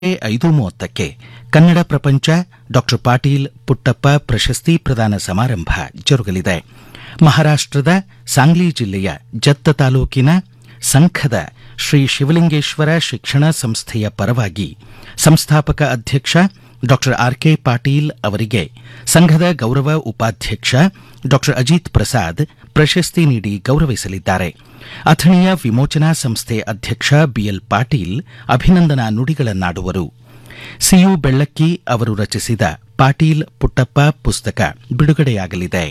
5:30ಕ್ಕೆ ಕನ್ನಡ ಪ್ರಪಂಚ ಡಾ ಪಾಟೀಲ್ ಪುಟ್ಟಪ್ಪ ಪ್ರಶಸ್ತಿ ಪ್ರದಾನ ಸಮಾರಂಭ ಜರುಗಲಿದೆ. ಮಹಾರಾಷ್ಟದ ಸಾಂಗ್ಲಿ ಜಿಲ್ಲೆಯ ಜತ್ತ ತಾಲೂಕಿನ ಸಂಖದ ಶ್ರೀ ಶಿವಲಿಂಗೇಶ್ವರ ಶಿಕ್ಷಣ ಸಂಸ್ಥೆಯ ಪರವಾಗಿ ಸಂಸ್ಥಾಪಕ ಅಧ್ಯಕ್ಷ ಡಾ ಆರ್.ಕೆ. ಪಾಟೀಲ್ ಅವರಿಗೆ ಸಂಘದ ಗೌರವ ಉಪಾಧ್ಯಕ್ಷ ಡಾ ಅಜಿತ್ ಪ್ರಸಾದ್ ಪ್ರಶಸ್ತಿ ನೀಡಿ ಗೌರವಿಸಲಿದ್ದಾರೆ. ಅಥಣಿಯ ವಿಮೋಚನಾ ಸಂಸ್ಥೆ ಅಧ್ಯಕ್ಷ ಬಿಎಲ್ ಪಾಟೀಲ್ ಅಭಿನಂದನಾ ನುಡಿಗಳನ್ನಾಡುವರು. ಸಿಯು ಬೆಳ್ಳಕ್ಕಿ ಅವರು ರಚಿಸಿದ ಪಾಟೀಲ್ ಪುಟ್ಟಪ್ಪ ಪುಸ್ತಕ ಬಿಡುಗಡೆಯಾಗಲಿದೆ.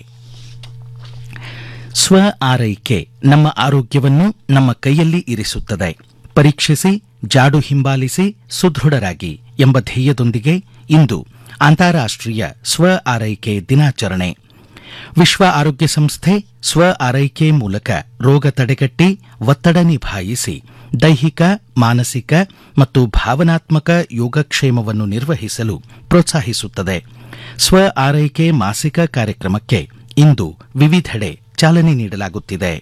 ಸ್ವ ಆರೈಕೆ ನಮ್ಮ ಆರೋಗ್ಯವನ್ನು ನಮ್ಮ ಕೈಯಲ್ಲಿ ಇರಿಸುತ್ತದೆ. ಪರೀಕ್ಷಿಸಿ, ಜಾಡು ಹಿಂಬಾಲಿಸಿ, ಸುದೃಢರಾಗಿ ಎಂಬ ಧ್ಯೇಯದೊಂದಿಗೆ ಇಂದು ಅಂತಾರಾಷ್ಟೀಯ ಸ್ವ ಆರೈಕೆ ದಿನಾಚರಣೆ. ವಿಶ್ವ ಆರೋಗ್ಯ ಸಂಸ್ಥೆ ಸ್ವ ಆರೈಕೆ ಮೂಲಕ ರೋಗ ತಡೆಗಟ್ಟಿ, ಒತ್ತಡ ನಿಭಾಯಿಸಿ, ದೈಹಿಕ, ಮಾನಸಿಕ ಮತ್ತು ಭಾವನಾತ್ಮಕ ಯೋಗಕ್ಷೇಮವನ್ನು ನಿರ್ವಹಿಸಲು ಪ್ರೋತ್ಸಾಹಿಸುತ್ತದೆ. ಸ್ವ ಆರೈಕೆ ಮಾಸಿಕ ಕಾರ್ಯಕ್ರಮಕ್ಕೆ ಇಂದು ವಿವಿಧೆಡೆ ಚಾಲನೆ ನೀಡಲಾಗುತ್ತಿದೆ.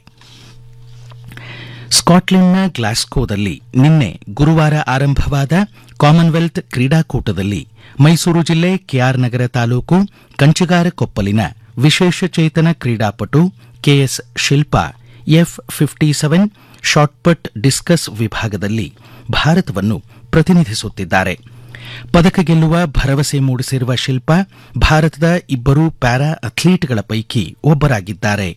ಸ್ಕಾಟ್ಲೆಂಡ್ನ ಗ್ಲಾಸ್ಕೋದಲ್ಲಿ ನಿನ್ನೆ ಗುರುವಾರ ಆರಂಭವಾದ ಕಾಮನ್ವೆಲ್ತ್ ಕ್ರೀಡಾಕೂಟದಲ್ಲಿ ಮೈಸೂರು ಜಿಲ್ಲೆ ಕೆಆರ್ ನಗರ ತಾಲೂಕು ಕಂಚಿಗಾರಕೊಪ್ಪಲಿನ ವಿಶೇಷಚೇತನ ಕ್ರೀಡಾಪಟು KS Shilpa F57 shot put discuss ವಿಭಾಗದಲ್ಲಿ ಭಾರತವನ್ನು ಪ್ರತಿನಿಧಿಸುತ್ತಿದ್ದಾರೆ. ಪದಕ ಗೆಲ್ಲುವ ಭರವಸೆ ಮೂಡಿಸಿರುವ ಶಿಲ್ಪಾ ಭಾರತದ ಇಬ್ಬರು ಪ್ಯಾರಾ ಅಥ್ಲೀಟ್ಗಳ ಪೈಕಿ ಒಬ್ಬರಾಗಿದ್ದಾರೆ.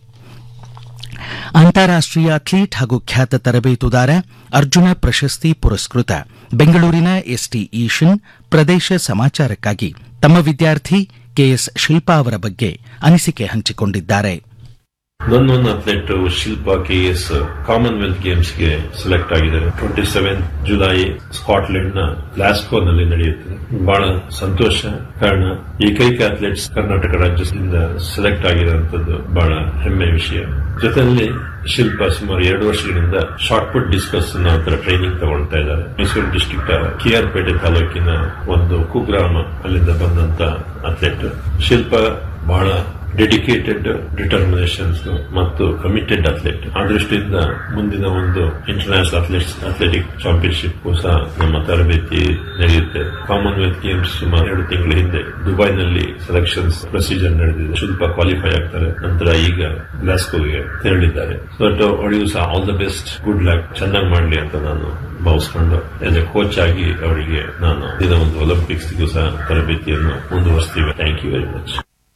ಅಂತಾರಾಷ್ಟೀಯ ಅಥ್ಲೀಟ್ ಹಾಗೂ ಖ್ಯಾತ ತರಬೇತುದಾರ, ಅರ್ಜುನ ಪ್ರಶಸ್ತಿ ಪುರಸ್ಕೃತ ಬೆಂಗಳೂರಿನ ಎಸ್ಟಿ ಈಶನ್ ಪ್ರದೇಶ ಸಮಾಚಾರಕ್ಕಾಗಿ ತಮ್ಮ ವಿದ್ಯಾರ್ಥಿ ಕೆಎಸ್ ಶಿಲ್ಪಾ ಅವರ ಬಗ್ಗೆ ಅನಿಸಿಕೆ ಹಂಚಿಕೊಂಡಿದ್ದಾರೆ. ನನ್ನೊಂದು athlete Shilpa KS Commonwealth ಗೇಮ್ಸ್ಗೆ select ಆಗಿದ್ದಾರೆ. 27 ಜುಲೈ ಸ್ಕಾಟ್ಲೆಂಡ್ ನ ಗ್ಲಾಸ್ಕೋನಲ್ಲಿ ನಡೆಯುತ್ತದೆ. ಬಹಳ ಸಂತೋಷ. ಕಾರಣ ಏಕೈಕ ಅಥ್ಲೆಟ್ಸ್ ಕರ್ನಾಟಕ ರಾಜ್ಯದಿಂದ ಸೆಲೆಕ್ಟ್ ಆಗಿರುವಂತದ್ದು ಬಹಳ ಹೆಮ್ಮೆ ವಿಷಯ. ಜೊತೆಯಲ್ಲಿ ಶಿಲ್ಪಾ ಸುಮಾರು 2 ವರ್ಷಗಳಿಂದ ಶಾರ್ಟ್ಪುಟ್ ಡಿಸ್ಕಸ್ ಟ್ರೈನಿಂಗ್ ತಗೊಳ್ತಾ ಇದ್ದಾರೆ. ಮೈಸೂರು ಡಿಸ್ಟ್ರಿಕ್ಟ್ ಕೆಆರ್ ಪೇಟೆ ತಾಲೂಕಿನ ಒಂದು ಕುಗ್ರಾಮ, ಅಲ್ಲಿಂದ ಬಂದಂತ ಅಥ್ಲೆಟ್. ಶಿಲ್ಪಾ ಬಹಳ ಡೆಡಿಕೇಟೆಡ್, ಡಿಟರ್ಮಿನೇಷನ್ಸ್ ಮತ್ತು ಕಮಿಟೆಡ್ ಅಥ್ಲೆಟ್. ಆ ದೃಷ್ಟಿಯಿಂದ ಮುಂದಿನ ಒಂದು ಇಂಟರ್ನ್ಯಾಷನಲ್ ಅಥ್ಲೆಟಿಕ್ ಚಾಂಪಿಯನ್ಶಿಪ್ ಸಹ ನಮ್ಮ ತರಬೇತಿ ನಡೆಯುತ್ತೆ. ಕಾಮನ್ವೆಲ್ತ್ ಗೇಮ್ಸ್ ಸುಮಾರು 2 ತಿಂಗಳ ಹಿಂದೆ ದುಬೈನಲ್ಲಿ ಸೆಲೆಕ್ಷನ್ಸ್ ಪ್ರೊಸೀಜರ್ ನಡೆದಿದೆ. ಶಿಲ್ಪಾ ಕ್ವಾಲಿಫೈ ಆಗ್ತಾರೆ. ನಂತರ ಈಗ ಗ್ಲಾಸ್ಕೋಗೆ ತೆರಳಿದ್ದಾರೆ. ಅವಳಿಗೂ ಸಹ all the best, good luck, ಚೆನ್ನಾಗಿ ಮಾಡಲಿ ಅಂತ ನಾನು ಭಾವಿಸಿಕೊಂಡು ಆಸ್ ಎ ಕೋಚ್ ಆಗಿ ಅವರಿಗೆ ನಾನು ದಿನ ಒಂದು ಒಲಿಂಪಿಕ್ಸ್ಗೂ ಸಹ ತರಬೇತಿಯನ್ನು ಮುಂದುವರಿಸ್ತೀವಿ. Thank you very much.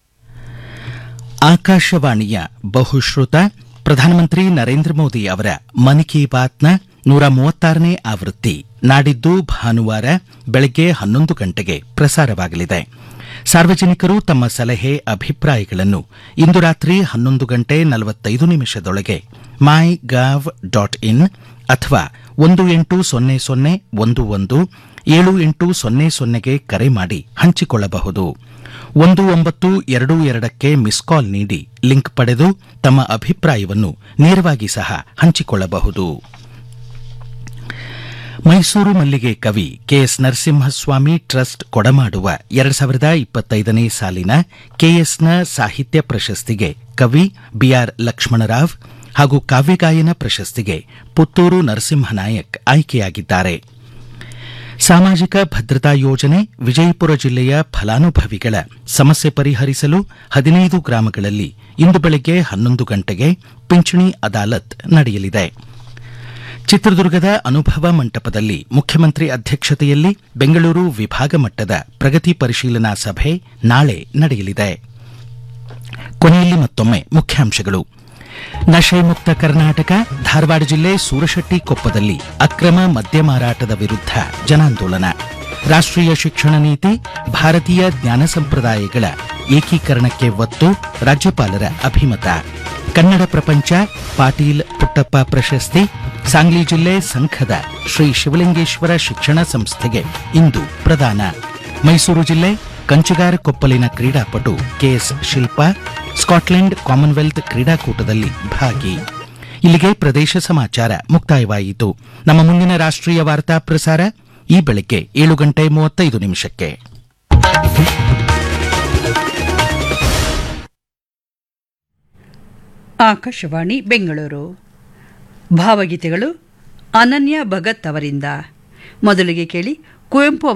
ಆಕಾಶವಾಣಿಯ ಬಹುಶ್ರುತ ಪ್ರಧಾನಮಂತ್ರಿ ನರೇಂದ್ರ ಮೋದಿ ಅವರ ಮನ್ ಕಿ ಬಾತ್ನ 136ನೇ ಆವೃತ್ತಿ ನಾಡಿದ್ದು ಭಾನುವಾರ ಬೆಳಗ್ಗೆ 11 ಗಂಟೆಗೆ ಪ್ರಸಾರವಾಗಲಿದೆ. ಸಾರ್ವಜನಿಕರು ತಮ್ಮ ಸಲಹೆ, ಅಭಿಪ್ರಾಯಗಳನ್ನು ಇಂದು ರಾತ್ರಿ 11:45 mygov.in ಅಥವಾ 1800117800ಗೆ ಕರೆ ಮಾಡಿ ಹಂಚಿಕೊಳ್ಳಬಹುದು. 1922ಕ್ಕೆ ಮಿಸ್ ಕಾಲ್ ನೀಡಿ ಲಿಂಕ್ ಪಡೆದು ತಮ್ಮ ಅಭಿಪ್ರಾಯವನ್ನು ನೇರವಾಗಿ ಸಹ ಹಂಚಿಕೊಳ್ಳಬಹುದು. ಮೈಸೂರು ಮಲ್ಲಿಗೆ ಕವಿ ಕೆಎಸ್ ನರಸಿಂಹಸ್ವಾಮಿ ಟ್ರಸ್ಟ್ ಕೊಡಮಾಡುವ 2025ನೇ ಸಾಲಿನ ಕೆಎಸ್ನ ಸಾಹಿತ್ಯ ಪ್ರಶಸ್ತಿಗೆ ಕವಿ ಬಿಆರ್ ಲಕ್ಷ್ಮಣರಾವ್ ಹಾಗೂ ಕಾವ್ಯಗಾಯನ ಪ್ರಶಸ್ತಿಗೆ ಪುತ್ತೂರು ನರಸಿಂಹನಾಯಕ್ ಆಯ್ಕೆಯಾಗಿದ್ದಾರೆ. ಸಾಮಾಜಿಕ ಭದ್ರತಾ ಯೋಜನೆ ವಿಜಯಪುರ ಜಿಲ್ಲೆಯ ಫಲಾನುಭವಿಗಳ ಸಮಸ್ಯೆ ಪರಿಹರಿಸಲು 15 ಗ್ರಾಮಗಳಲ್ಲಿ ಇಂದು ಬೆಳಗ್ಗೆ 11 ಗಂಟೆಗೆ ಪಿಂಚಣಿ ಅದಾಲತ್ ನಡೆಯಲಿದೆ. ಚಿತ್ರದುರ್ಗದ ಅನುಭವ ಮಂಟಪದಲ್ಲಿ ಮುಖ್ಯಮಂತ್ರಿ ಅಧ್ಯಕ್ಷತೆಯಲ್ಲಿ ಬೆಂಗಳೂರು ವಿಭಾಗ ಮಟ್ಟದ ಪ್ರಗತಿ ಪರಿಶೀಲನಾ ಸಭೆ ನಾಳೆ ನಡೆಯಲಿದೆ. ಕೊನೆಯಲ್ಲಿ ಮತ್ತೊಮ್ಮೆ ಮುಖ್ಯಾಂಶಗಳು. ನಶೆ ಮುಕ್ತ ಕರ್ನಾಟಕ, ಧಾರವಾಡ ಜಿಲ್ಲೆ ಸೂರಶೆಟ್ಟಿಕೊಪ್ಪದಲ್ಲಿ ಅಕ್ರಮ ಮದ್ಯ ಮಾರಾಟದ ವಿರುದ್ಧ ಜನಾಂದೋಲನ. ರಾಷ್ಟ್ರೀಯ ಶಿಕ್ಷಣ ನೀತಿ, ಭಾರತೀಯ ಜ್ಞಾನ ಸಂಪ್ರದಾಯಗಳ ಏಕೀಕರಣಕ್ಕೆ ಒತ್ತು, ರಾಜ್ಯಪಾಲರ ಅಭಿಮತ. ಕನ್ನಡ ಪ್ರಪಂಚ ಪಾಟೀಲ್ ಪುಟ್ಟಪ್ಪ ಪ್ರಶಸ್ತಿ, ಸಾಂಗ್ಲಿ ಜಿಲ್ಲೆ ಸಂಖದ ಶ್ರೀ ಶಿವಲಿಂಗೇಶ್ವರ ಶಿಕ್ಷಣ ಸಂಸ್ಥೆಗೆ ಇಂದು ಪ್ರದಾನ. ಮೈಸೂರು ಜಿಲ್ಲೆ ಕಂಚಿಗಾರಕೊಪ್ಪಲಿನ ಕ್ರೀಡಾಪಟು ಕೆಎಸ್ ಶಿಲ್ಪಾ ಸ್ಕಾಟ್ಲೆಂಡ್ ಕಾಮನ್ವೆಲ್ತ್ ಕ್ರೀಡಾಕೂಟದಲ್ಲಿ ಭಾಗಿ. ಇಲ್ಲಿಗೆ ಪ್ರದೇಶ ಸಮಾಚಾರ ಮುಕ್ತಾಯವಾಯಿತು. ನಮ್ಮ ಮುಂದಿನ ರಾಷ್ಟ್ರೀಯ ವಾರ್ತಾ ಪ್ರಸಾರ ಈ ಬೆಳಗ್ಗೆ 7:35. ಆಕಾಶವಾಣಿ ಬೆಂಗಳೂರು. ಭಾವಗೀತೆಗಳು ಅನನ್ಯ ಭಗತ್ ಅವರಿಂದ. ಮೊದಲಿಗೆ ಕೇಳಿ ಕುವೆಂಪು